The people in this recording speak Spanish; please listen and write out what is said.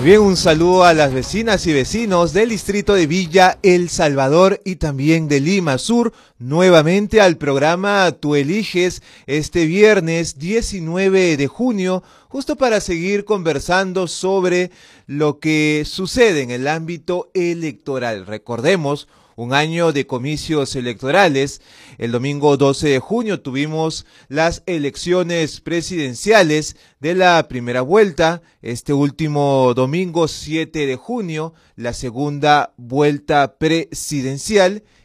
Bien, un saludo a las vecinas y vecinos del distrito de Villa El Salvador y también de Lima Sur, nuevamente al programa Tú Eliges este viernes 19 de junio, justo para seguir conversando sobre lo que sucede en el ámbito electoral. Recordemos, un año de comicios electorales. El domingo 12 de junio tuvimos las elecciones presidenciales de la primera vuelta. Este último domingo 7 de junio, la segunda vuelta presidencial.